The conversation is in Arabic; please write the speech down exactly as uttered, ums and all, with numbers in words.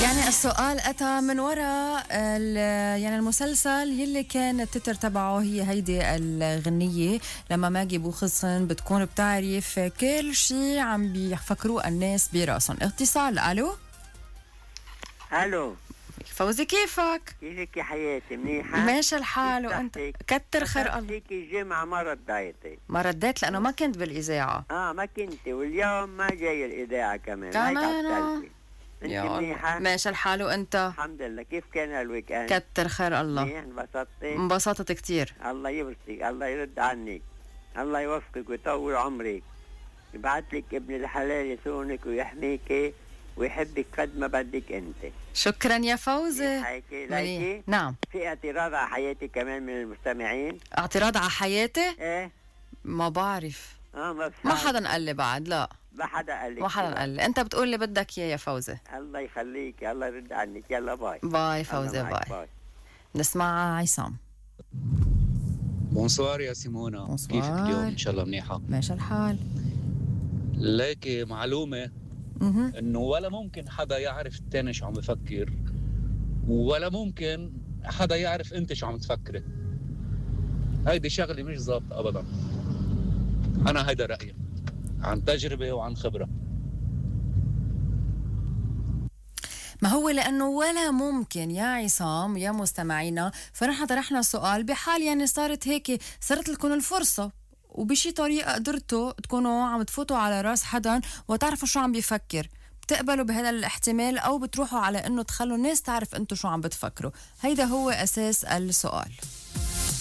يعني السؤال أتى من وراء يعني المسلسل يلي كان التتر تبعه هي هيدي الغنية لما ماجي بوخصن بتكون بتعرف كل شيء عم بيفكروه الناس براسهم. اتصال. ألو الو فوزي، كيفك؟ كيفك يا حياتي؟ منيحة؟ ماشي الحال. وانت؟ كتر خير الله. فيك الجمعة ما رديتي. ما رديت لأنه ما كنت بالإذاعة. اه ما كنت، واليوم ما جاي الإذاعة كمان. كمان انت منيحة؟ ماشي الحال. وانت؟ الحمد لله. كيف كان الويك اند؟ كتر خير الله. منيح؟ انبسطتي؟ انبسطت كتير. الله يبسطك، الله يرد عنك، الله يوفقك ويطول عمرك، يبعث لك ابن الحلال يصونك ويحميك ويحبك قد ما بدك انت. شكرا يا فوزي. ليكي نعم. في اعتراض على حياتي كمان من المستمعين. اعتراض على حياتي؟ ايه ما بعرف. اه ما, ما حدا قال لي بعد. لا ما حدا قال لك. ما حدا قال لي. انت بتقول لي بدك اياه يا فوزي. الله يخليك، الله يرد عنك. يلا باي باي فوزي. باي, باي. نسمع عصام. بونسوار يا سيمونا. بونسوار. كيفك اليوم؟ ان شاء الله منيحه. ماشي الحال. ليكي معلومه انه ولا ممكن حدا يعرف الثاني شو عم بفكر، ولا ممكن حدا يعرف انت شو عم تفكري. هيدي شغله مش ظابطه ابدا. انا هيدا رايي عن تجربه وعن خبره. ما هو لأنه ولا ممكن يا عصام يا مستمعينا، فنحن طرحنا السؤال بحال يعني صارت هيك، صارت لكم الفرصة وبشي طريقة قدرتوا تكونوا عم تفوتوا على راس حدا وتعرفوا شو عم بيفكر، بتقبلوا بهذا الاحتمال أو بتروحوا على أنه تخلوا الناس تعرف أنتوا شو عم بتفكروا. هيدا هو أساس السؤال.